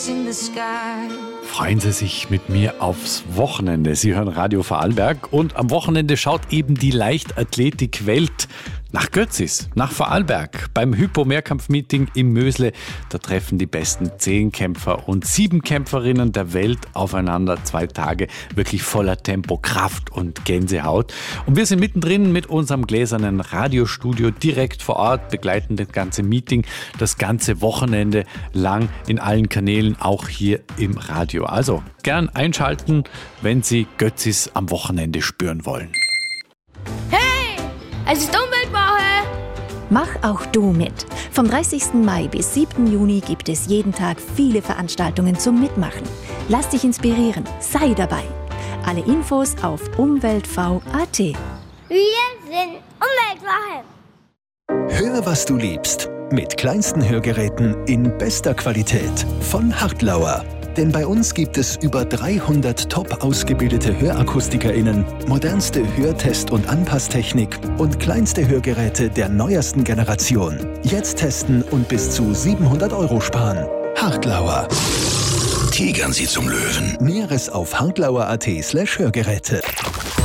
Freuen Sie sich mit mir aufs Wochenende. Sie hören Radio Vorarlberg und am Wochenende schaut eben die Leichtathletik-Welt nach Götzis, nach Vorarlberg. Beim Hypo-Mehrkampf-Meeting im Mösle, da treffen die besten 10 Kämpfer und 7 Kämpferinnen der Welt aufeinander. 2 Tage wirklich voller Tempo, Kraft und Gänsehaut. Und wir sind mittendrin mit unserem gläsernen Radiostudio direkt vor Ort, begleiten das ganze Meeting, das ganze Wochenende lang in allen Kanälen, auch hier im Radio. Also gern einschalten, wenn Sie Götzis am Wochenende spüren wollen. Es ist Umweltwoche! Mach auch du mit. Vom 30. Mai bis 7. Juni gibt es jeden Tag viele Veranstaltungen zum Mitmachen. Lass dich inspirieren, sei dabei. Alle Infos auf umweltv.at. Wir sind Umweltwoche! Hör, was du liebst. Mit kleinsten Hörgeräten in bester Qualität von Hartlauer. Denn bei uns gibt es über 300 top ausgebildete HörakustikerInnen, modernste Hörtest- und Anpasstechnik und kleinste Hörgeräte der neuesten Generation. Jetzt testen und bis zu 700 € sparen. Hartlauer. Tigern Sie zum Löwen. Näheres auf hartlauer.at/Hörgeräte.